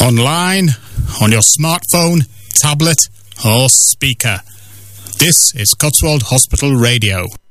online, on your smartphone, tablet or speaker. This is Cotswold Hospital Radio.